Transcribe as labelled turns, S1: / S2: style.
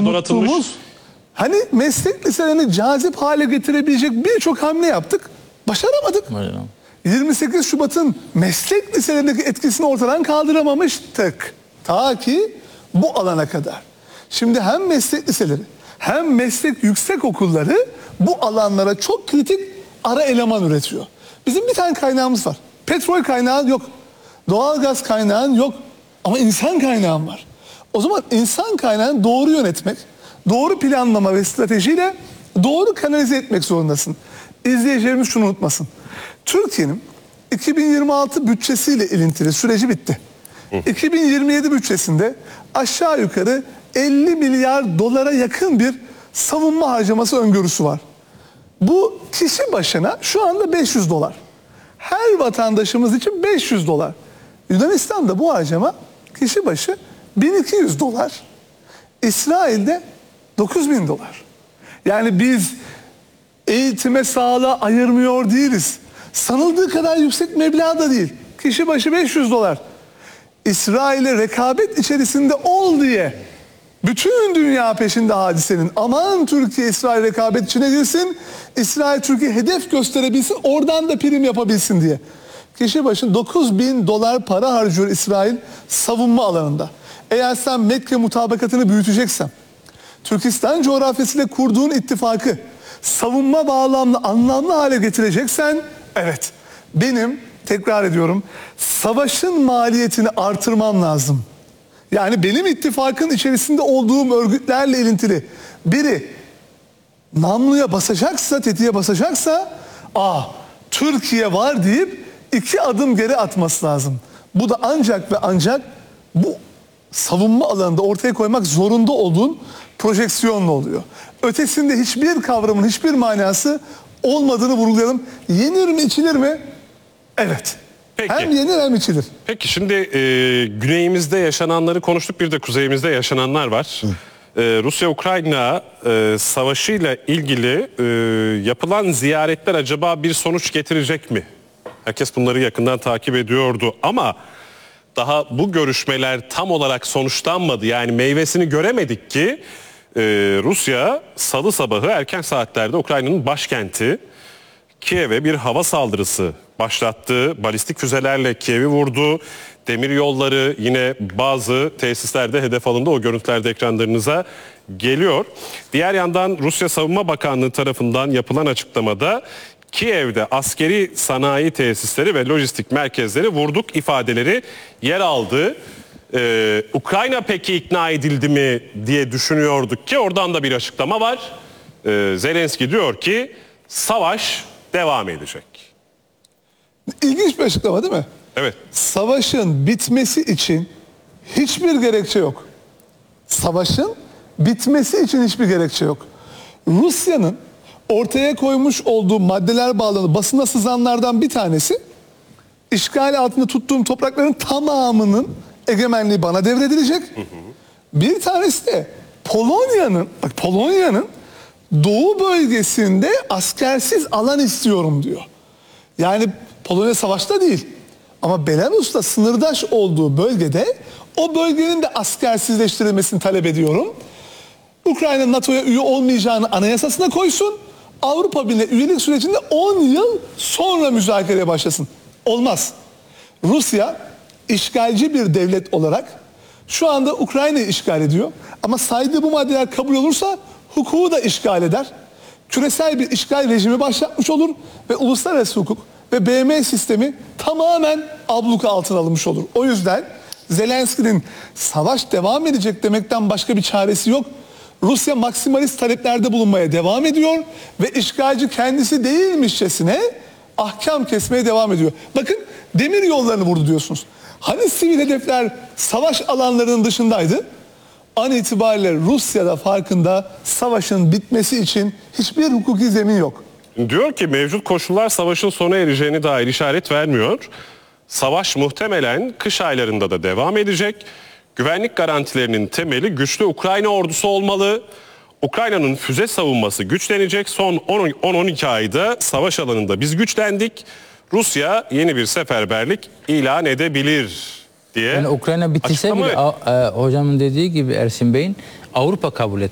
S1: unuttuğumuz, hani meslek liselerini cazip hale getirebilecek birçok hamle yaptık. Başaramadık. 28 Şubat'ın meslek liselerindeki etkisini ortadan kaldıramamıştık. Ta ki bu alana kadar. Şimdi hem meslek liseleri hem meslek yüksekokulları bu alanlara çok kritik ara eleman üretiyor. Bizim bir tane kaynağımız var. Petrol kaynağın yok. Doğalgaz kaynağın yok. Ama insan kaynağın var. O zaman insan kaynağını doğru yönetmek, doğru planlama ve stratejiyle doğru kanalize etmek zorundasın. İzleyicilerimiz şunu unutmasın. Türkiye'nin 2026 bütçesiyle ilintili süreci bitti. 2027 bütçesinde aşağı yukarı 50 milyar dolara yakın bir savunma harcaması öngörüsü var. Bu kişi başına şu anda 500 dolar. Her vatandaşımız için 500 dolar. Yunanistan'da bu harcama kişi başı 1200 dolar. İsrail'de 9000 dolar. Yani biz eğitime, sağlığa ayırmıyor değiliz. Sanıldığı kadar yüksek meblağ da değil. Kişi başı 500 dolar. İsrail'e rekabet içerisinde ol diye bütün dünya peşinde hadisenin. Aman Türkiye İsrail rekabet içine girsin, İsrail Türkiye hedef gösterebilsin, oradan da prim yapabilsin diye. Kişi başına 9000 dolar para harcıyor İsrail savunma alanında. Eğer sen Mekke mutabakatını büyüteceksen, Türkistan coğrafyasıyla kurduğun ittifakı savunma bağlamlı, anlamlı hale getireceksen, evet, benim, tekrar ediyorum, savaşın maliyetini artırmam lazım. Yani benim ittifakın içerisinde olduğum örgütlerle ilintili biri namluya basacaksa, tetiğe basacaksa, Türkiye var deyip 2 adım geri atması lazım. Bu da ancak ve ancak bu savunma alanında ortaya koymak zorunda olduğun projeksiyonla oluyor. Ötesinde hiçbir kavramın hiçbir manası olmadığını vurgulayalım. Yenir mi, içilir mi? Evet.
S2: Peki.
S1: Hem yenir hem içilir.
S2: Peki şimdi güneyimizde yaşananları konuştuk, bir de kuzeyimizde yaşananlar var. Rusya-Ukrayna savaşıyla ilgili yapılan ziyaretler acaba bir sonuç getirecek mi? Herkes bunları yakından takip ediyordu ama daha bu görüşmeler tam olarak sonuçlanmadı. Yani meyvesini göremedik ki Rusya salı sabahı erken saatlerde Ukrayna'nın başkenti Kiev'e bir hava saldırısı başlattı. Balistik füzelerle Kiev'i vurdu. Demir yolları, yine bazı tesislerde hedef alındı. O görüntüler de ekranlarınıza geliyor. Diğer yandan Rusya Savunma Bakanlığı tarafından yapılan açıklamada Kiev'de askeri sanayi tesisleri ve lojistik merkezleri vurduk ifadeleri yer aldı. Ukrayna peki ikna edildi mi diye düşünüyorduk ki oradan da bir açıklama var. Zelenski diyor ki savaş devam edecek.
S1: İlginç bir açıklama değil mi?
S2: Evet.
S1: Savaşın bitmesi için hiçbir gerekçe yok. Savaşın bitmesi için hiçbir gerekçe yok. Rusya'nın ortaya koymuş olduğu maddeler bağlı basına sızanlardan bir tanesi, işgal altında tuttuğum toprakların tamamının egemenliği bana devredilecek. Bir tanesi de Polonya'nın doğu bölgesinde askersiz alan istiyorum diyor. Yani Polonya savaşta değil ama Belarus'la sınırdaş olduğu bölgede o bölgenin de askersizleştirilmesini talep ediyorum. Ukrayna NATO'ya üye olmayacağını anayasasına koysun. Avrupa Birliği üyelik sürecinde 10 yıl sonra müzakereye başlasın. Olmaz. Rusya işgalci bir devlet olarak şu anda Ukrayna'yı işgal ediyor. Ama saydığı bu maddeler kabul olursa hukuku da işgal eder. Küresel bir işgal rejimi başlatmış olur ve uluslararası hukuk ve BM sistemi tamamen abluka altına alınmış olur. O yüzden Zelenski'nin savaş devam edecek demekten başka bir çaresi yok. Rusya maksimalist taleplerde bulunmaya devam ediyor ve işgalci kendisi değilmişçesine ahkam kesmeye devam ediyor. Bakın demir yollarını vurdu diyorsunuz. Hani sivil hedefler savaş alanlarının dışındaydı? An itibariyle Rusya'da farkında savaşın bitmesi için hiçbir hukuki zemin yok.
S2: Diyor ki mevcut koşullar savaşın sona ereceğine dair işaret vermiyor. Savaş muhtemelen kış aylarında da devam edecek. Güvenlik garantilerinin temeli güçlü Ukrayna ordusu olmalı. Ukrayna'nın füze savunması güçlenecek. Son 10-12 ayda savaş alanında biz güçlendik. Rusya yeni bir seferberlik ilan edebilir diye.
S3: Yani Ukrayna bitirse bile hocamın dediği gibi Ersin Bey'in Avrupa kabul